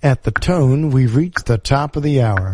At the tone, we've reached the top of the hour.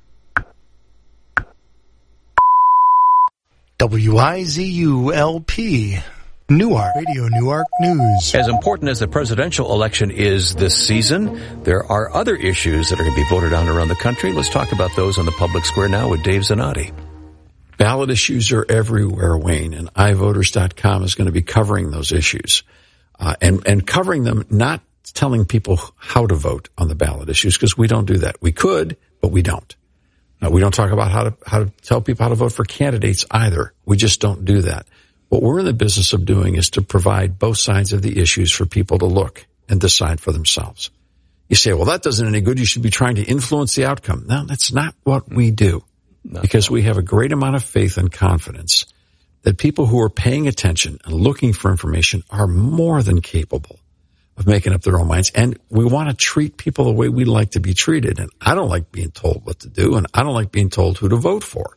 WIZU-LP, Newark, Radio Newark News. As important as the presidential election is this season, there are other issues that are going to be voted on around the country. Let's talk about those on the public square now with Dave Zanotti. Ballot issues are everywhere, Wayne, and iVoters.com is going to be covering those issues. And covering them, not telling people how to vote on the ballot issues, because we don't do that. We could, but we don't. We don't talk about how to tell people how to vote for candidates either. We just don't do that. What we're in the business of doing is to provide both sides of the issues for people to look and decide for themselves. You say, well, that doesn't any good. You should be trying to influence the outcome. No, that's not what we do. Because we have a great amount of faith and confidence that people who are paying attention and looking for information are more than capable of making up their own minds. And we want to treat people the way we like to be treated. And I don't like being told what to do, and I don't like being told who to vote for.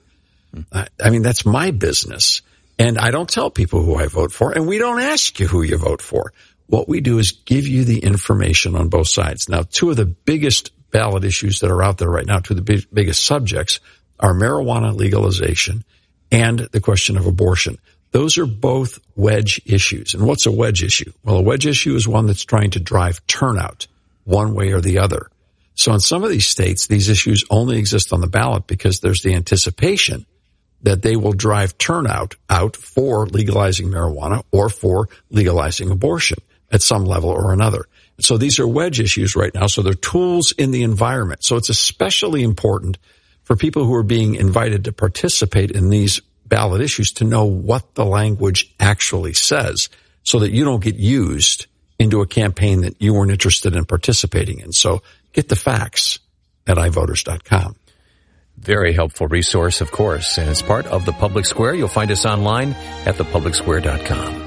I mean, that's my business. And I don't tell people who I vote for, and we don't ask you who you vote for. What we do is give you the information on both sides. Now, two of the biggest ballot issues that are out there right now, two of the biggest subjects, are marijuana legalization and the question of abortion. Those are both wedge issues. And what's a wedge issue? Well, a wedge issue is one that's trying to drive turnout one way or the other. So in some of these states, these issues only exist on the ballot because there's the anticipation that they will drive turnout out for legalizing marijuana or for legalizing abortion at some level or another. So these are wedge issues right now. So they're tools in the environment. So it's especially important for people who are being invited to participate in these ballot issues to know what the language actually says so that you don't get used into a campaign that you weren't interested in participating in. So get the facts at iVoters.com. Very helpful resource, of course, and it's part of the Public Square. You'll find us online at thepublicsquare.com.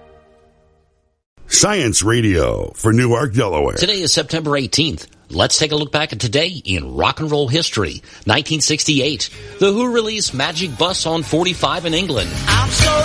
Science Radio for Newark, Delaware. Today is September 18th. Let's take a look back at today in rock and roll history. 1968, The Who released Magic Bus on 45 in England. I'm so